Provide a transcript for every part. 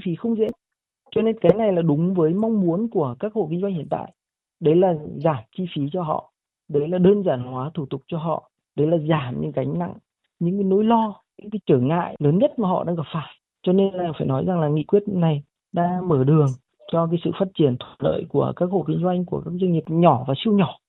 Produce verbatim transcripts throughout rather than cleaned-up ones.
phí không dễ. Cho nên cái này là đúng với mong muốn của các hộ kinh doanh hiện tại. Đấy là giảm chi phí cho họ, đấy là đơn giản hóa thủ tục cho họ, đấy là giảm những gánh nặng, những cái nỗi lo, những cái trở ngại lớn nhất mà họ đang gặp phải. Cho nên là phải nói rằng là nghị quyết này đã mở đường cho cái sự phát triển thuận lợi của các hộ kinh doanh, của các doanh nghiệp nhỏ và siêu nhỏ.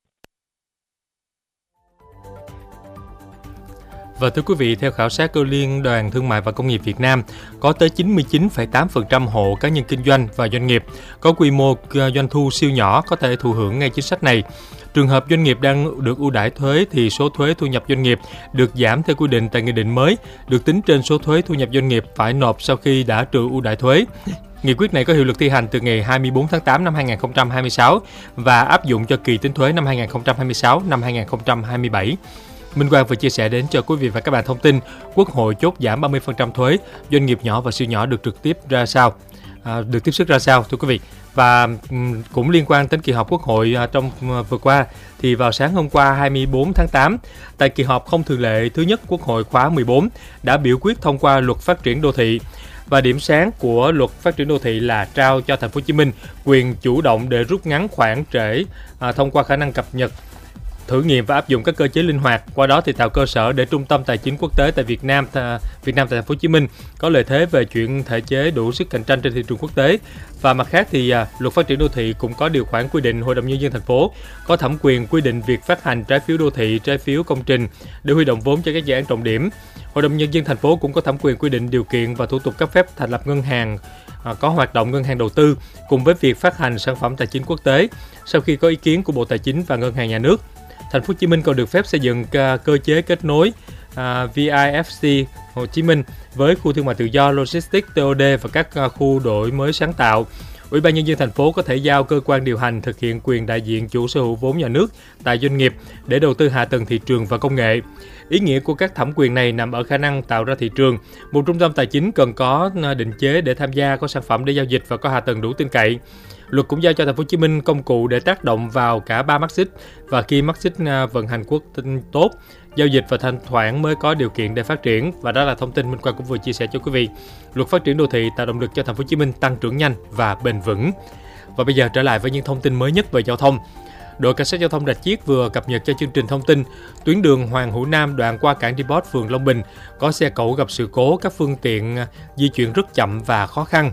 Và thưa quý vị, theo khảo sát của Liên đoàn Thương mại và Công nghiệp Việt Nam, có tới chín mươi chín phẩy tám phần trăm hộ cá nhân kinh doanh và doanh nghiệp có quy mô doanh thu siêu nhỏ có thể thụ hưởng ngay chính sách này. Trường hợp doanh nghiệp đang được ưu đãi thuế thì số thuế thu nhập doanh nghiệp được giảm theo quy định tại nghị định mới, được tính trên số thuế thu nhập doanh nghiệp phải nộp sau khi đã trừ ưu đãi thuế. Nghị quyết này có hiệu lực thi hành từ ngày hai mươi tư tháng tám năm hai nghìn không trăm hai mươi sáu và áp dụng cho kỳ tính thuế năm hai nghìn không trăm hai mươi sáu năm hai nghìn không trăm hai mươi bảy. Minh Quang vừa chia sẻ đến cho quý vị và các bạn thông tin Quốc hội chốt giảm ba mươi phần trăm thuế doanh nghiệp nhỏ và siêu nhỏ được trực tiếp ra sao, à, được tiếp sức ra sao thưa quý vị. Và um, cũng liên quan đến kỳ họp Quốc hội uh, trong uh, vừa qua thì vào sáng hôm qua hai mươi tư tháng tám, tại kỳ họp không thường lệ thứ nhất Quốc hội khóa mười bốn đã biểu quyết thông qua luật phát triển đô thị. Và điểm sáng của luật phát triển đô thị là trao cho Thành phố Hồ Chí Minh quyền chủ động để rút ngắn khoảng trễ à, thông qua khả năng cập nhật, thử nghiệm và áp dụng các cơ chế linh hoạt, qua đó thì tạo cơ sở để Trung tâm Tài chính Quốc tế tại Việt Nam, th- Việt Nam tại Thành phố Hồ Chí Minh có lợi thế về chuyện thể chế đủ sức cạnh tranh trên thị trường quốc tế. Và mặt khác thì à, luật phát triển đô thị cũng có điều khoản quy định Hội đồng Nhân dân thành phố có thẩm quyền quy định việc phát hành trái phiếu đô thị, trái phiếu công trình để huy động vốn cho các dự án trọng điểm. Hội đồng Nhân dân thành phố cũng có thẩm quyền quy định điều kiện và thủ tục cấp phép thành lập ngân hàng à, có hoạt động ngân hàng đầu tư cùng với việc phát hành sản phẩm tài chính quốc tế sau khi có ý kiến của Bộ Tài chính và Ngân hàng Nhà nước. Thành phố Hồ Chí Minh còn được phép xây dựng cơ chế kết nối à, vê i ép xê Hồ Chí Minh với khu thương mại tự do, logistics, tê ô đê và các à, khu đổi mới sáng tạo. Ủy ban Nhân dân thành phố có thể giao cơ quan điều hành thực hiện quyền đại diện chủ sở hữu vốn nhà nước tại doanh nghiệp để đầu tư hạ tầng thị trường và công nghệ. Ý nghĩa của các thẩm quyền này nằm ở khả năng tạo ra thị trường. Một trung tâm tài chính cần có định chế để tham gia, có sản phẩm để giao dịch và có hạ tầng đủ tin cậy. Luật cũng giao cho Thành phố Hồ Chí Minh công cụ để tác động vào cả ba mắt xích, và khi mắt xích vận hành quốc tinh tốt, giao dịch và thanh khoản mới có điều kiện để phát triển. Và đó là thông tin Minh Quang cũng vừa chia sẻ cho quý vị. Luật phát triển đô thị tạo động lực cho Thành phố Hồ Chí Minh tăng trưởng nhanh và bền vững. Và bây giờ trở lại với những thông tin mới nhất về giao thông. Đội Cảnh sát Giao thông Rạch Chiếc vừa cập nhật cho chương trình thông tin tuyến đường Hoàng Hữu Nam đoạn qua cảng Depot, phường Long Bình có xe cẩu gặp sự cố, các phương tiện di chuyển rất chậm và khó khăn.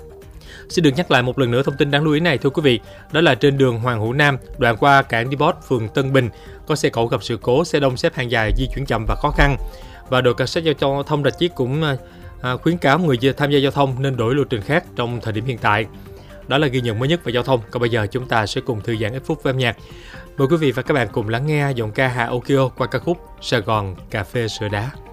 Xin được nhắc lại một lần nữa thông tin đáng lưu ý này thưa quý vị, đó là trên đường Hoàng Hữu Nam đoạn qua cảng Depot, phường Tân Bình có xe cẩu gặp sự cố, xe đông xếp hàng dài, di chuyển chậm và khó khăn. Và đội Cảnh sát Giao thông Rạch Chiếc cũng à, khuyến cáo người tham gia giao thông nên đổi lộ trình khác trong thời điểm hiện tại. Đó là ghi nhận mới nhất về giao thông. Còn bây giờ chúng ta sẽ cùng thư giãn ít phút với âm nhạc. Mời quý vị và các bạn cùng lắng nghe giọng ca Hà Okio qua ca khúc Sài Gòn Cà phê sữa đá.